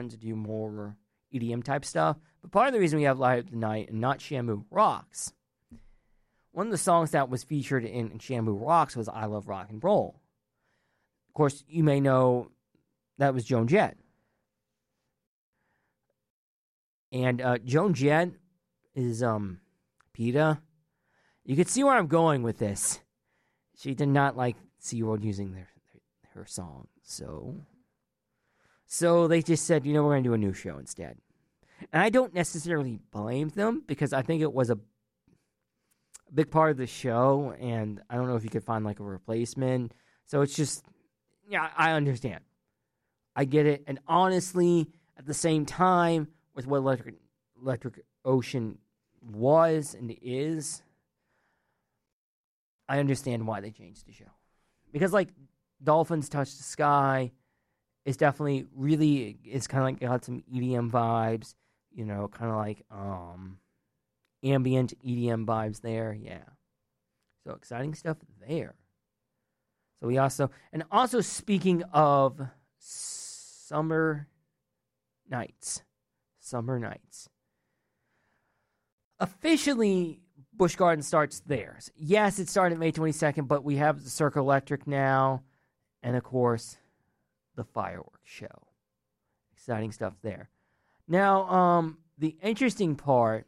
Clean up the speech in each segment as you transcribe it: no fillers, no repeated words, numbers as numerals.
wanted to do more EDM type stuff. But part of the reason we have Light Up the Night and not Shamu Rocks, one of the songs that was featured in Shamu Rocks was I Love Rock and Roll. Of course, you may know that was Joan Jett. And Joan Jett is PETA. You can see where I'm going with this. She did not like SeaWorld using her song. So they just said, we're going to do a new show instead. And I don't necessarily blame them because I think it was a big part of the show, and I don't know if you could find like a replacement. So it's just, I understand. I get it. And honestly, at the same time, with what Electric Ocean was and is, I understand why they changed the show. Because, like, Dolphins Touch the Sky is definitely it's kind of like got some EDM vibes, kind of like ambient EDM vibes there, yeah. So exciting stuff there. So we also speaking of summer nights. Officially, Busch Gardens starts theirs. Yes, it started May 22nd, but we have the Circle Electric now, and of course, the fireworks show. Exciting stuff there. Now, the interesting part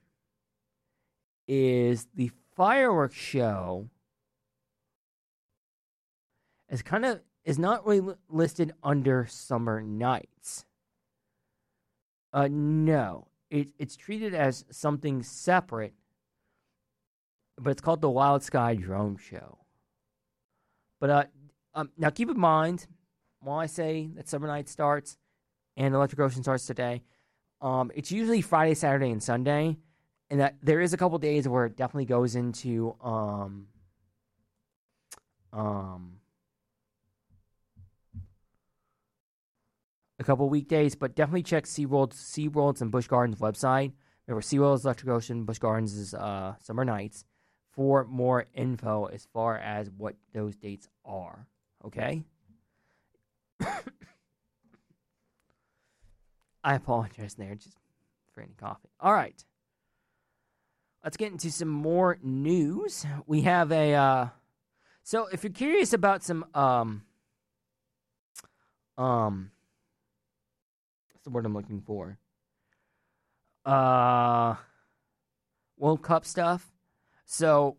is the fireworks show is not really listed under summer nights. No, it's treated as something separate, but it's called the Wild Sky Drone Show. But now keep in mind, while I say that summer night starts and Electric Ocean starts today, it's usually Friday, Saturday, and Sunday, and that there is a couple days where it definitely goes into a couple weekdays, but definitely check SeaWorld's and Busch Gardens website. Remember, SeaWorld's Electric Ocean, Busch Gardens is summer nights, for more info as far as what those dates are. Okay? I apologize there just for any coughing. All right. Let's get into some more news. We have so if you're curious about some what's the word I'm looking for? World Cup stuff. So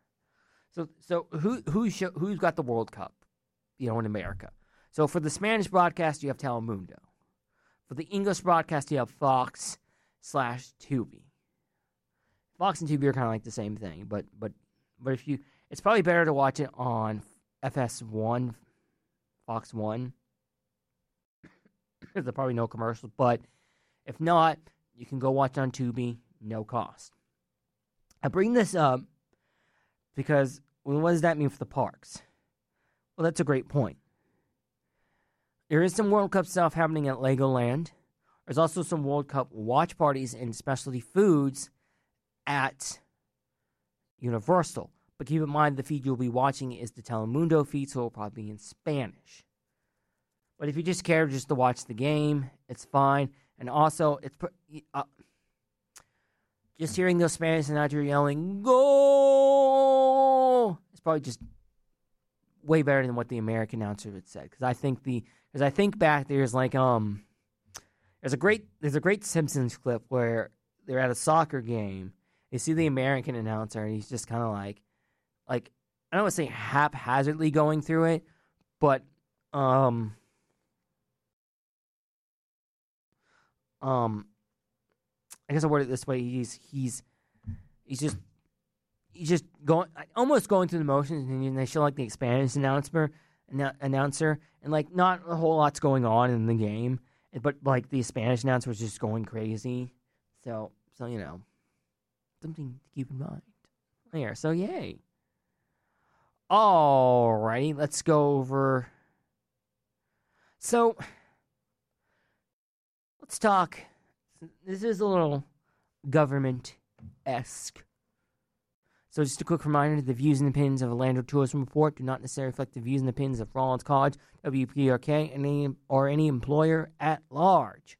who's got the World Cup? In America. So for the Spanish broadcast, you have Telemundo. For the English broadcast, you have Fox/Tubi. Fox and Tubi are kind of like the same thing, but if it's probably better to watch it on FS1, Fox 1. There's probably no commercials, but if not, you can go watch it on Tubi, no cost. I bring this up because, what does that mean for the parks? Well, that's a great point. There is some World Cup stuff happening at Legoland. There's also some World Cup watch parties and specialty foods at Universal. But keep in mind, the feed you'll be watching is the Telemundo feed, so it'll probably be in Spanish. But if you just care just to watch the game, it's fine. And also, it's just hearing those Spanish announcers yelling "Go!" It's probably just way better than what the American announcer would say. Because I think back there's like there's a great Simpsons clip where they're at a soccer game. You see the American announcer, and he's just kind of like I don't want to say haphazardly going through it, but I guess I'll word it this way: he's just going almost going through the motions, and they show like the Spanish announcer, and like not a whole lot's going on in the game, but like the Spanish announcer was just going crazy. So something to keep in mind there. So yay! Alrighty, let's go over. So let's talk. This is a little government-esque. So just a quick reminder, the views and opinions of Orlando Tourism Report do not necessarily reflect the views and opinions of Rollins College, WPRK, or any employer at large.